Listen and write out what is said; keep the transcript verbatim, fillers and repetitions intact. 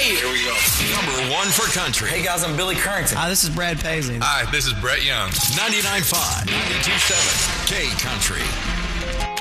Here we go. Number one for country. Hey guys, I'm Billy Currington. Hi, this is Brad Paisley. Hi, this is Brett Young. ninety-nine point five, ninety-two point seven, K Country.